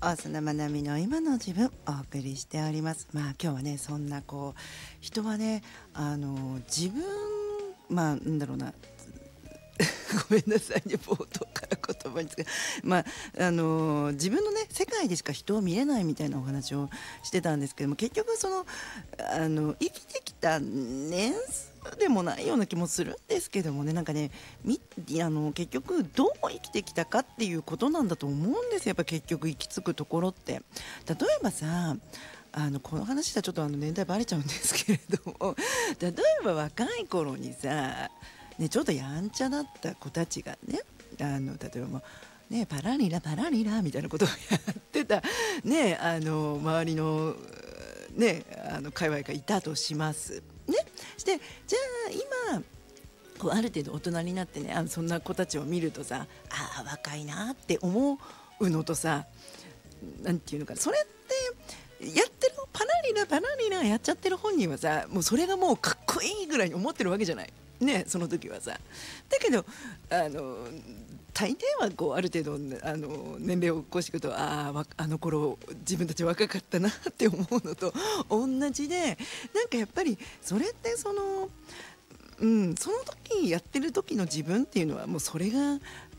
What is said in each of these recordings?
大砂まなみの今の自分お送りしております。今日はね、そんな人はね、自分、なんだろうな、ごめんなさいね、冒頭から言葉につけ、自分のね世界でしか人を見れないみたいなお話をしてたんですけども、結局生きてきた年数でもないような気もするんですけどもね、なんかね、結局どう生きてきたかっていうことなんだと思うんですよ。やっぱ結局行き着くところって、例えばさ、この話はちょっと年代バレちゃうんですけれども、例えば若い頃にさ、ちょっとやんちゃだった子たちがね、例えばパラリラパラリラみたいなことをやってた、周りの、界隈がいたとします。してじゃあ今ある程度大人になってね、そんな子たちを見るとさ、若いなって思うのとさ、なんていうのかな、それってやってるパラリラパラリラやっちゃってる本人はさ、もうそれがもうかっこいいぐらいに思ってるわけじゃないね、その時はさ。だけど大抵はある程度年齢を起こしていくと、あの頃自分たち若かったなって思うのと同じで、なんかやっぱりそれってその時やってる時の自分っていうのはもうそれが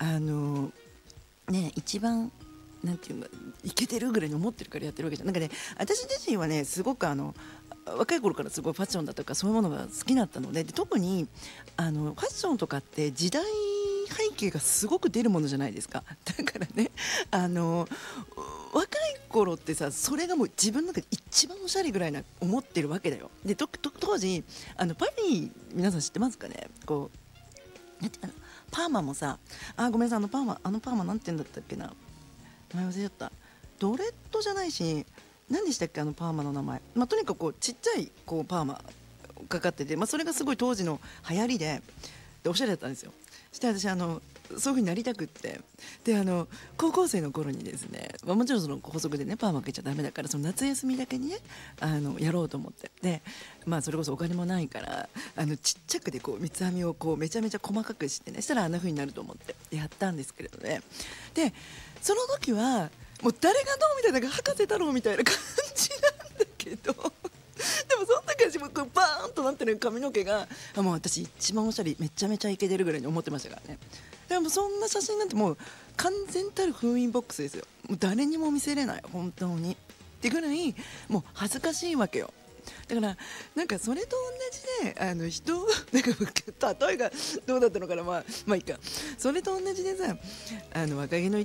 一番なんていうの、いけてるぐらいに思ってるからやってるわけじゃん。なんかね、私自身はね、すごく若い頃からすごいファッションだとかそういうものが好きだったので、特にファッションとかって時代背景がすごく出るものじゃないですか。だからね、若い頃ってさ、それがもう自分の中で一番おしゃれぐらいな思ってるわけだよ。で当時パリ、皆さん知ってますかね。なんてパーマもさ、ごめんなさい、あのパーマなんて言うんだったっけな、名前忘れちゃった。ドレッドじゃないし、何でしたっけ、パーマの名前。とにかくちっちゃいパーマかかってて、それがすごい当時の流行りでおしゃれだったんですよ。して私そういう風になりたくって、で高校生の頃にですね、もちろんその校則でねパーマかけちゃダメだから、その夏休みだけにねやろうと思って、でそれこそお金もないからちっちゃくで三つ編みをめちゃめちゃ細かくしてね、したらあんな風になると思ってやったんですけれどね。でその時はもう誰がどうみたいな、博士太郎みたいな感じなんだけど、でもその時私もバーンとなってる髪の毛が、もう私一番おしゃれ、めちゃめちゃイケてるぐらいに思ってましたからね。でもそんな写真なんてもう完全たる封印ボックスですよ。もう誰にも見せれない、本当にってぐらいもう恥ずかしいわけよ。だからなんかそれと同じでなんか例えがどうだったのかな、いいか。それと同じでさ、若気の